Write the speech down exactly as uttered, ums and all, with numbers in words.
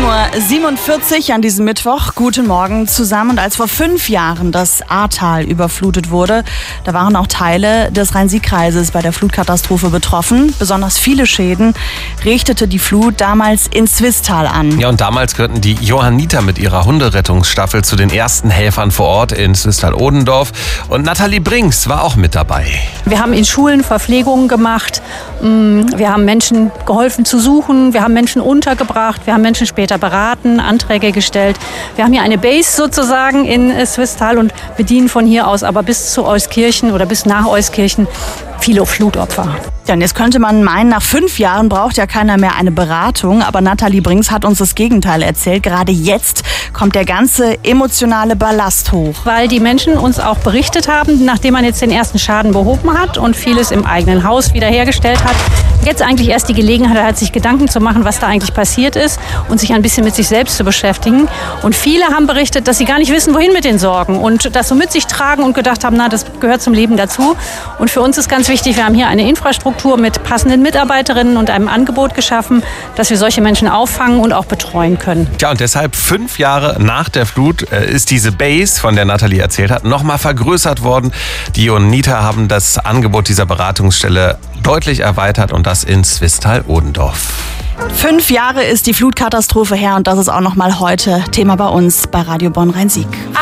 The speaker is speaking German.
sieben Uhr siebenundvierzig an diesem Mittwoch. Guten Morgen zusammen. Und als vor fünf Jahren das Ahrtal überflutet wurde, da waren auch Teile des Rhein-Sieg-Kreises bei der Flutkatastrophe betroffen. Besonders viele Schäden richtete die Flut damals in Zwistal an. Ja, und damals gehörten die Johanniter mit ihrer Hunderettungsstaffel zu den ersten Helfern vor Ort in Zwistal-Odendorf. Und Nathalie Brinks war auch mit dabei. Wir haben in Schulen Verpflegungen gemacht. Wir haben Menschen geholfen zu suchen. Wir haben Menschen untergebracht. Wir haben Menschen später beraten, Anträge gestellt. Wir haben hier eine Base sozusagen in Zwistal und bedienen von hier aus aber bis zu Euskirchen oder bis nach Euskirchen viele Flutopfer. Ja, und jetzt könnte man meinen, nach fünf Jahren braucht ja keiner mehr eine Beratung. Aber Nathalie Brinks hat uns das Gegenteil erzählt. Gerade jetzt kommt der ganze emotionale Ballast hoch. Weil die Menschen uns auch berichtet haben, nachdem man jetzt den ersten Schaden behoben hat und vieles im eigenen Haus wiederhergestellt hat, jetzt eigentlich erst die Gelegenheit hat, sich Gedanken zu machen, was da eigentlich passiert ist und sich ein bisschen mit sich selbst zu beschäftigen. Und viele haben berichtet, dass sie gar nicht wissen, wohin mit den Sorgen und das so mit sich tragen und gedacht haben, na, das gehört zum Leben dazu. Und für uns ist ganz wichtig, wir haben hier eine Infrastruktur mit passenden Mitarbeiterinnen und einem Angebot geschaffen, dass wir solche Menschen auffangen und auch betreuen können. Ja, und deshalb fünf Jahre nach der Flut äh, ist diese Base, von der Nathalie erzählt hat, nochmal vergrößert worden. Die Johanniter haben das Angebot dieser Beratungsstelle deutlich erweitert und das in Zwistal-Odendorf. Fünf Jahre ist die Flutkatastrophe her und das ist auch noch mal heute Thema bei uns bei Radio Bonn Rhein-Sieg.